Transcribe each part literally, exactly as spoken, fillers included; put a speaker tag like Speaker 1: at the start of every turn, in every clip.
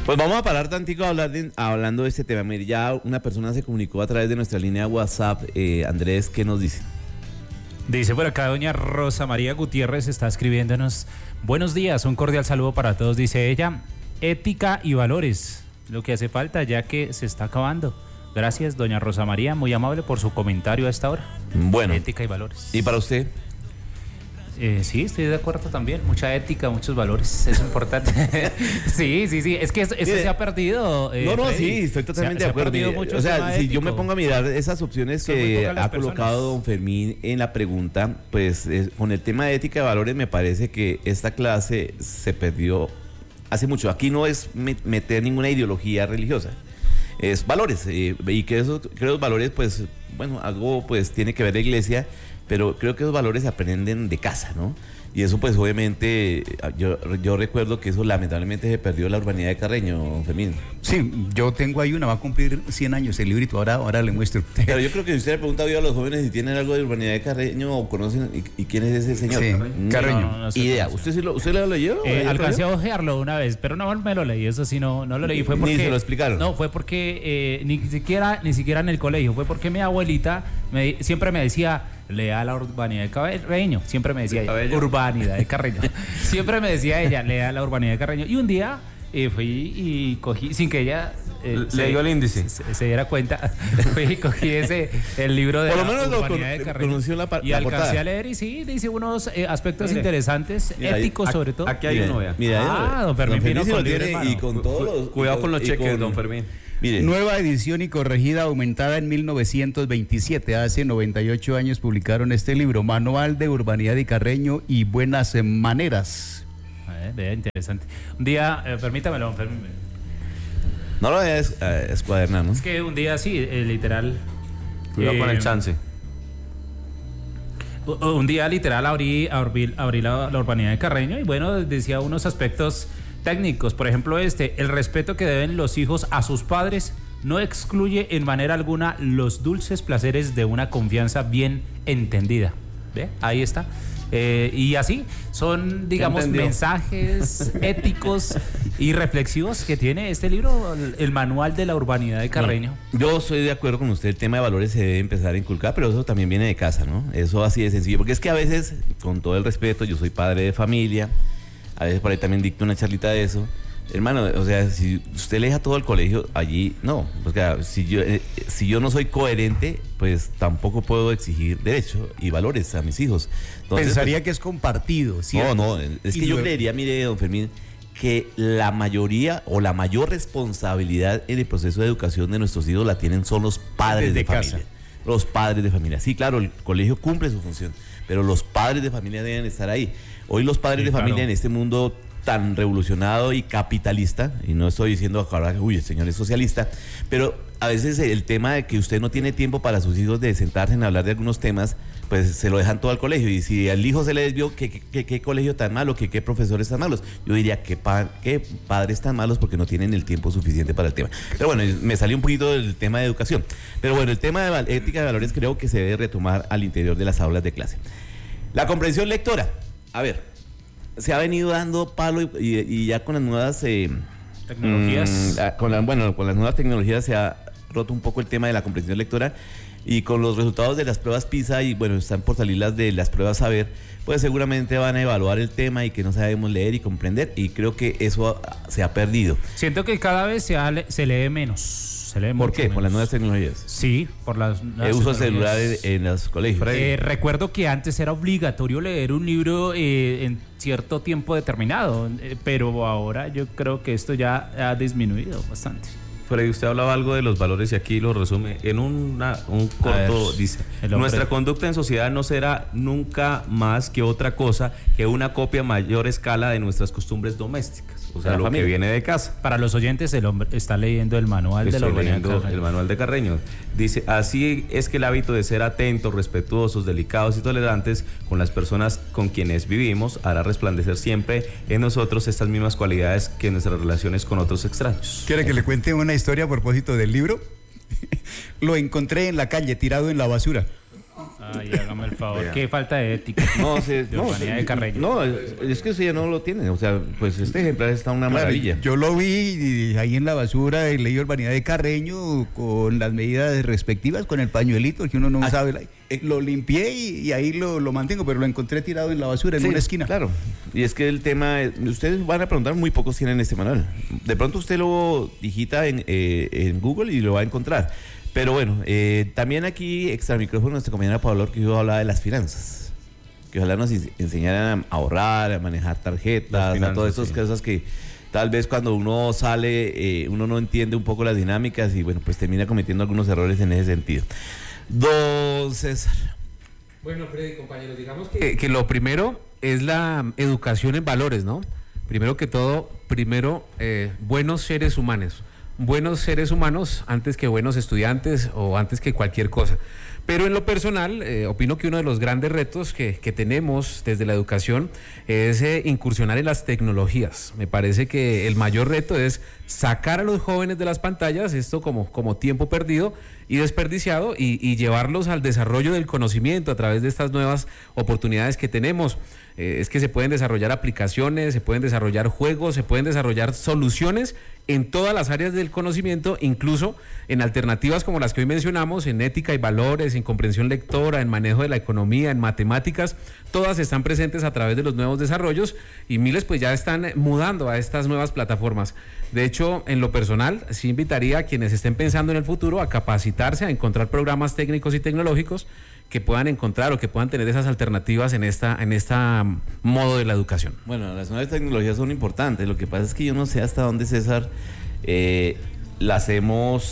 Speaker 1: Pues vamos a parar tantico a hablar de, hablando de este tema. Mire, ya una persona se comunicó a través de nuestra línea de WhatsApp. Eh, Andrés, ¿qué nos dice?
Speaker 2: Dice por acá doña Rosa María Gutiérrez, está escribiéndonos: buenos días, un cordial saludo para todos, dice ella. Ética y valores, lo que hace falta ya que se está acabando. Gracias, doña Rosa María, muy amable por su comentario a esta hora.
Speaker 1: Bueno.
Speaker 2: Ética y valores.
Speaker 1: ¿Y para usted?
Speaker 2: Eh, sí, estoy de acuerdo también. Mucha ética, muchos valores, es importante. sí, sí, sí. Es que eso, eso se ha perdido.
Speaker 1: Eh, no, no, Freddy. Sí, estoy totalmente
Speaker 2: se,
Speaker 1: de acuerdo.
Speaker 2: Mucho
Speaker 1: o sea, si
Speaker 2: ético.
Speaker 1: yo me pongo a mirar esas opciones
Speaker 2: Son
Speaker 1: que ha
Speaker 2: personas.
Speaker 1: colocado don Fermín en la pregunta, pues es, con el tema de ética y valores me parece que esta clase se perdió hace mucho. Aquí no es meter ninguna ideología religiosa. Es valores, eh, y que esos, que los valores, pues, bueno, algo pues tiene que ver la iglesia, pero creo que esos valores se aprenden de casa, ¿no? Y eso pues obviamente, yo, yo recuerdo que eso lamentablemente se perdió en la urbanidad de Carreño, Fermín.
Speaker 3: Sí, yo tengo ahí una, va a cumplir cien años el librito, ahora, ahora le muestro.
Speaker 1: Pero yo creo que si usted le pregunta hoy a los jóvenes si tienen algo de urbanidad de Carreño o conocen, ¿y, y quién es ese señor?
Speaker 3: Sí, Carreño.
Speaker 1: No, no idea, ¿usted sí lo, usted lo leyó?
Speaker 2: Eh, alcancé a ojearlo una vez, pero no me lo leí, eso sí, no, no lo leí. Fue porque,
Speaker 1: ni se lo explicaron.
Speaker 2: No, fue porque eh, ni siquiera ni siquiera en el colegio, fue porque mi abuelita me, siempre me decía: lea la urbanidad de Carreño, siempre me decía ella, urbanidad de Carreño, siempre me decía ella, lea la urbanidad de Carreño, y un día eh, fui y cogí, sin que ella eh,
Speaker 4: le dio el índice,
Speaker 2: se, se diera cuenta, fui y cogí ese, el libro de
Speaker 1: Por lo
Speaker 2: la
Speaker 1: menos
Speaker 2: urbanidad
Speaker 1: lo
Speaker 2: de Carreño,
Speaker 1: conoció la,
Speaker 2: y
Speaker 1: la
Speaker 2: alcancé
Speaker 1: portada.
Speaker 2: a leer, y sí, dice unos eh, aspectos
Speaker 4: mire,
Speaker 2: interesantes,
Speaker 1: mira,
Speaker 2: éticos
Speaker 4: aquí,
Speaker 2: sobre todo.
Speaker 4: Aquí hay
Speaker 1: mira,
Speaker 4: uno, vea.
Speaker 1: Mira,
Speaker 2: ah, don Fermín,
Speaker 1: Fermín
Speaker 2: vino
Speaker 1: sí
Speaker 2: con
Speaker 1: lo
Speaker 2: libre
Speaker 1: tiene,
Speaker 2: mano.
Speaker 1: y con todos los...
Speaker 4: Cuidado con los cheques,
Speaker 1: con,
Speaker 4: don Fermín.
Speaker 1: Mire.
Speaker 3: Nueva edición y corregida, aumentada en mil novecientos veintisiete. Hace noventa y ocho años publicaron este libro, Manual de Urbanidad y Carreño y Buenas Maneras.
Speaker 2: Eh, vea, interesante. Un día, eh, permítamelo, don Fermín.
Speaker 1: No lo voy a es, eh, escuadernar, ¿no?
Speaker 2: Es que un día sí, eh, literal.
Speaker 4: Cuidado
Speaker 2: eh,
Speaker 4: con el chance.
Speaker 2: Un día literal abrí, abrí, abrí la, la urbanidad de Carreño y bueno, decía unos aspectos técnicos. Por ejemplo, este, el respeto que deben los hijos a sus padres no excluye en manera alguna los dulces placeres de una confianza bien entendida. ¿Ve? Ahí está. Eh, y así son, digamos, mensajes éticos y reflexivos que tiene este libro, el, el manual de la urbanidad de Carreño.
Speaker 1: Bueno, yo estoy de acuerdo con usted, el tema de valores se debe empezar a inculcar, pero eso también viene de casa, ¿no? Eso así de sencillo, porque es que a veces, con todo el respeto, yo soy padre de familia, a veces por ahí también dicto una charlita de eso. Hermano, o sea, si usted le deja todo al colegio, allí no. O sea, si yo, eh, si yo no soy coherente, pues tampoco puedo exigir derechos y valores a mis hijos. Entonces,
Speaker 3: pensaría
Speaker 1: pues,
Speaker 3: que es compartido, ¿cierto?
Speaker 1: No, no, es que
Speaker 3: y
Speaker 1: yo
Speaker 3: lo...
Speaker 1: creería, mire, don Fermín, que la mayoría o la mayor responsabilidad en el proceso de educación de nuestros hijos la tienen son los padres de, de familia. Los padres de familia. Sí, claro, el colegio cumple su función, pero los padres de familia deben estar ahí. Hoy los padres sí, de familia claro. en este mundo tan revolucionado y capitalista, y no estoy diciendo ahora, uy, el señor es socialista, pero a veces el tema de que usted no tiene tiempo para sus hijos de sentarse en hablar de algunos temas, pues se lo dejan todo al colegio, y si al hijo se le desvió, ¿qué, qué, qué colegio tan malo? ¿Qué, qué profesores tan malos? Yo diría, ¿qué, pa, qué padres tan malos? Porque no tienen el tiempo suficiente para el tema. Pero bueno, me salió un poquito del tema de educación, pero bueno, el tema de ética de valores creo que se debe retomar al interior de las aulas de clase. La comprensión lectora, a ver, se ha venido dando palo y, y, y ya con las nuevas eh,
Speaker 2: tecnologías,
Speaker 1: mmm, con la, bueno, con las nuevas tecnologías se ha roto un poco el tema de la comprensión lectora, y con los resultados de las pruebas PISA y bueno, están por salir las de las pruebas Saber, pues seguramente van a evaluar el tema y que no sabemos leer y comprender, y creo que eso se ha perdido.
Speaker 2: Siento que cada vez se, ha, se lee menos. Se lee
Speaker 1: ¿Por qué?
Speaker 2: Menos.
Speaker 1: ¿Por las nuevas tecnologías?
Speaker 2: Sí, por las nuevas
Speaker 1: El uso celular en los colegios.
Speaker 2: Eh, recuerdo que antes era obligatorio leer un libro eh, en cierto tiempo determinado, eh, pero ahora yo creo que esto ya ha disminuido bastante.
Speaker 4: Freddy, usted hablaba algo de los valores y aquí lo resume en una, un corto, ver, dice, nuestra conducta en sociedad no será nunca más que otra cosa que una copia a mayor escala de nuestras costumbres domésticas. O sea, lo familia. que viene de casa.
Speaker 2: Para los oyentes, el hombre está leyendo el manual
Speaker 4: Estoy
Speaker 2: de la urbanidad de
Speaker 4: Carreño. El manual de Carreño. Dice, así es que el hábito de ser atentos, respetuosos, delicados y tolerantes con las personas con quienes vivimos hará resplandecer siempre en nosotros estas mismas cualidades que en nuestras relaciones con otros extraños.
Speaker 3: ¿Quiere que le cuente una historia a propósito del libro? Lo encontré en la calle, tirado en la basura.
Speaker 2: Ay, hágame el favor. Qué falta de ética.
Speaker 1: No, se,
Speaker 2: de
Speaker 1: no,
Speaker 2: urbanidad de Carreño.
Speaker 1: No, es, es que eso ya no lo tiene. O sea, pues este ejemplar está una
Speaker 3: Claro,
Speaker 1: maravilla.
Speaker 3: yo lo vi ahí en la basura de Ley de Urbanidad de Carreño con las medidas respectivas, con el pañuelito, que uno no
Speaker 1: Ah,
Speaker 3: sabe. Eh, lo limpié y, y ahí lo, lo mantengo, pero lo encontré tirado en la basura, en
Speaker 1: Sí,
Speaker 3: una esquina.
Speaker 1: Claro. Y es que el tema, ustedes van a preguntar, muy pocos tienen este manual. De pronto usted lo digita en, eh, en Google y lo va a encontrar. Pero bueno, eh, también aquí, extra micrófono, nuestra compañera Pablo Orquijo hablaba de las finanzas. Que ojalá nos enseñaran a ahorrar, a manejar tarjetas, finanzas, a todas esas sí. cosas que tal vez cuando uno sale, eh, uno no entiende un poco las dinámicas y bueno, pues termina cometiendo algunos errores en ese sentido. Don César.
Speaker 5: Bueno, Freddy, compañeros, digamos que, que lo primero es la educación en valores, ¿no? Primero que todo, primero, eh, buenos seres humanos. Buenos seres humanos antes que buenos estudiantes o antes que cualquier cosa. Pero en lo personal, eh, opino que uno de los grandes retos que, que tenemos desde la educación es eh, incursionar en las tecnologías. Me parece que el mayor reto es sacar a los jóvenes de las pantallas, esto como, como tiempo perdido y desperdiciado, y, y llevarlos al desarrollo del conocimiento a través de estas nuevas oportunidades que tenemos. Eh, es que se pueden desarrollar aplicaciones, se pueden desarrollar juegos, se pueden desarrollar soluciones en todas las áreas del conocimiento, incluso en alternativas como las que hoy mencionamos, en ética y valores, en comprensión lectora, en manejo de la economía, en matemáticas. Todas están presentes a través de los nuevos desarrollos y miles pues ya están mudando a estas nuevas plataformas. De hecho, en lo personal, sí invitaría a quienes estén pensando en el futuro a capacitarse, a encontrar programas técnicos y tecnológicos que puedan encontrar o que puedan tener esas alternativas en esta en esta modo de la educación.
Speaker 1: Bueno, las nuevas tecnologías son importantes. Lo que pasa es que yo no sé hasta dónde, César, eh, las hemos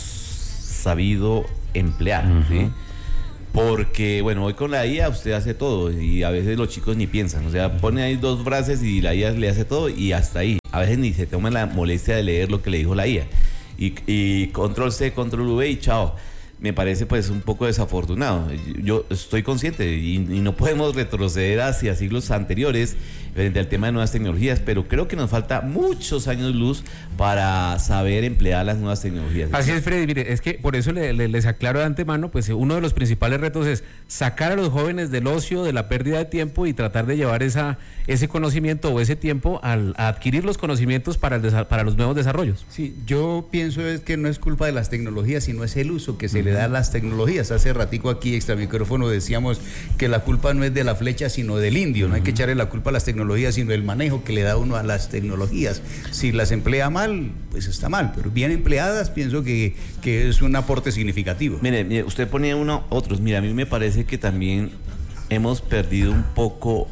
Speaker 1: sabido emplear, uh-huh. ¿sí? Porque, bueno, hoy con la I A usted hace todo y a veces los chicos ni piensan. O sea, pone ahí dos frases y la I A le hace todo y hasta ahí. A veces ni se toma la molestia de leer lo que le dijo la I A. Y, y control C, control V y chao. Me parece pues un poco desafortunado. Yo estoy consciente y, y no podemos retroceder hacia siglos anteriores frente al tema de nuevas tecnologías, pero creo que nos falta muchos años luz para saber emplear las nuevas tecnologías.
Speaker 5: Así es, Freddy, mire, es que por eso le, le, les aclaro de antemano, pues uno de los principales retos es sacar a los jóvenes del ocio, de la pérdida de tiempo y tratar de llevar esa, ese conocimiento o ese tiempo al, a adquirir los conocimientos para, el, para los nuevos desarrollos.
Speaker 3: Sí, yo pienso es que no es culpa de las tecnologías, sino es el uso que se uh-huh. le da a las tecnologías. Hace ratico aquí, extra micrófono, decíamos que la culpa no es de la flecha, sino del indio. No uh-huh. hay que echarle la culpa a las tecnologías, sino el manejo que le da uno a las tecnologías. Si las emplea mal, pues está mal, pero bien empleadas pienso que, que es un aporte significativo.
Speaker 1: Mire, mire, usted ponía uno, otros, mira, a mí me parece que también hemos perdido un poco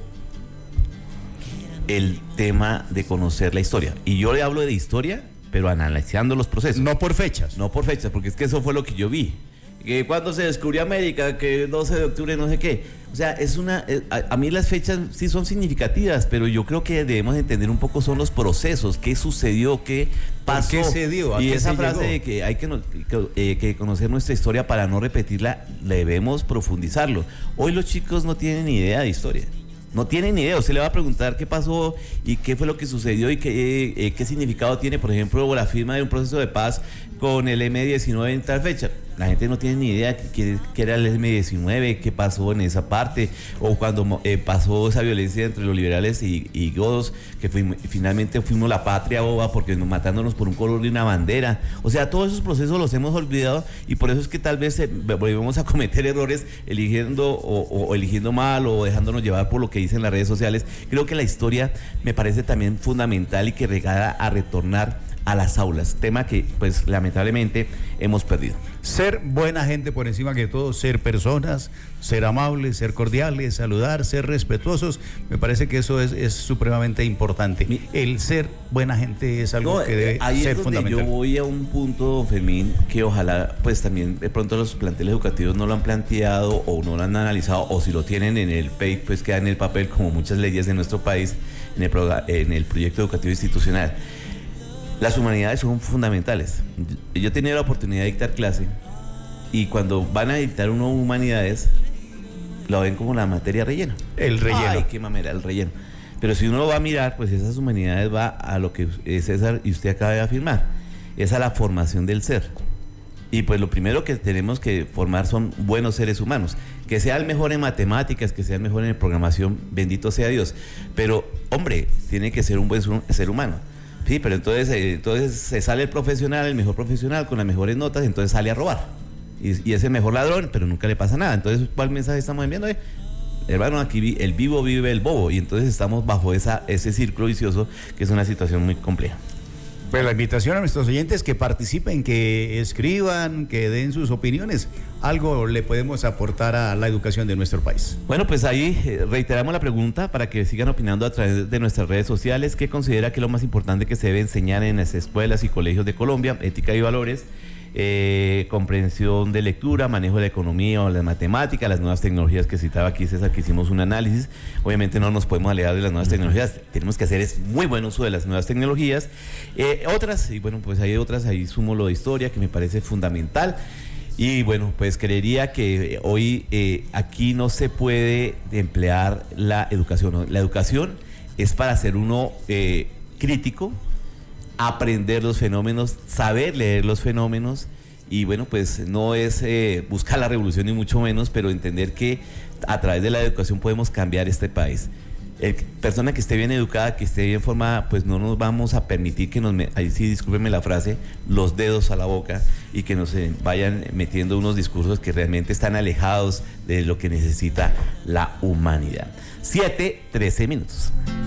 Speaker 1: el tema de conocer la historia, y yo le hablo de historia, pero analizando los procesos.
Speaker 3: No por fechas.
Speaker 1: No por fechas, porque es que eso fue lo que yo vi. Que cuando se descubrió América, que el doce de octubre, no sé qué. O sea, es una. A, a mí las fechas sí son significativas, pero yo creo que debemos entender un poco son los procesos, qué sucedió, qué pasó.
Speaker 3: ¿Qué se dio? ¿A
Speaker 1: y
Speaker 3: qué
Speaker 1: esa
Speaker 3: se
Speaker 1: frase
Speaker 3: llegó?
Speaker 1: de que hay que, que, eh, que conocer nuestra historia para no repetirla, debemos profundizarlo. Hoy los chicos no tienen ni idea de historia. No tienen ni idea. Usted le va a preguntar qué pasó y qué fue lo que sucedió y qué, eh, qué significado tiene, por ejemplo, la firma de un proceso de paz con el eme diecinueve en tal fecha. La gente no tiene ni idea qué, qué era el eme diecinueve, qué pasó en esa parte, o cuando eh, pasó esa violencia entre los liberales y, y godos, que fuimos, finalmente fuimos la patria boba porque nos matándonos por un color de una bandera. O sea, todos esos procesos los hemos olvidado y por eso es que tal vez eh, volvemos a cometer errores eligiendo o, o eligiendo mal o dejándonos llevar por lo que dicen las redes sociales. Creo que la historia me parece también fundamental y que regala a retornar a las aulas, tema que pues lamentablemente hemos perdido.
Speaker 3: Ser buena gente por encima que todo, ser personas, ser amables, ser cordiales, saludar, ser respetuosos, me parece que eso es, es supremamente importante. El ser buena gente es algo no, que debe
Speaker 1: ahí
Speaker 3: ser
Speaker 1: es donde
Speaker 3: fundamental.
Speaker 1: Yo voy a un punto, Fermín, que ojalá pues también de pronto los planteles educativos no lo han planteado o no lo han analizado, o si lo tienen en el P E I, pues queda en el papel como muchas leyes de nuestro país en el, pro, en el proyecto educativo institucional. Las humanidades son fundamentales. Yo he tenido la oportunidad de dictar clase y cuando van a dictar uno humanidades, lo ven como la materia rellena.
Speaker 3: El relleno.
Speaker 1: Ay, qué mamera, el relleno. Pero si uno lo va a mirar, pues esas humanidades va a lo que César y usted acaba de afirmar. Es a la formación del ser. Y pues lo primero que tenemos que formar son buenos seres humanos. Que sea el mejor en matemáticas, que sea el mejor en programación, bendito sea Dios. Pero, hombre, tiene que ser un buen ser humano. Sí, pero entonces, eh, entonces se sale el profesional, el mejor profesional, con las mejores notas, entonces sale a robar. Y, y es el mejor ladrón, pero nunca le pasa nada. Entonces, ¿cuál mensaje estamos enviando? Eh, hermano, aquí vi, el vivo vive el bobo. Y entonces estamos bajo esa, ese círculo vicioso, que es una situación muy compleja.
Speaker 3: Pues la invitación a nuestros oyentes que participen, que escriban, que den sus opiniones. Algo le podemos aportar a la educación de nuestro país.
Speaker 1: Bueno, pues ahí eh, reiteramos la pregunta para que sigan opinando a través de nuestras redes sociales. ¿Qué considera que es lo más importante que se debe enseñar en las escuelas y colegios de Colombia? Ética y valores, eh, comprensión de lectura, manejo de la economía o la matemática, las nuevas tecnologías que citaba aquí César, que hicimos un análisis. Obviamente no nos podemos alejar de las nuevas tecnologías, tenemos que hacer es muy buen uso de las nuevas tecnologías. Eh, otras, y bueno, pues hay otras, ahí sumo lo de historia, que me parece fundamental. Y bueno, pues creería que hoy eh, aquí no se puede emplear la educación, ¿no? La educación es para ser uno eh, crítico, aprender los fenómenos, saber leer los fenómenos, y bueno, pues no es eh, buscar la revolución ni mucho menos, pero entender que a través de la educación podemos cambiar este país. El, persona que esté bien educada, que esté bien formada, pues no nos vamos a permitir que nos, ahí sí discúlpenme la frase, los dedos a la boca, y que nos eh, vayan metiendo unos discursos que realmente están alejados de lo que necesita la humanidad. siete, trece minutos.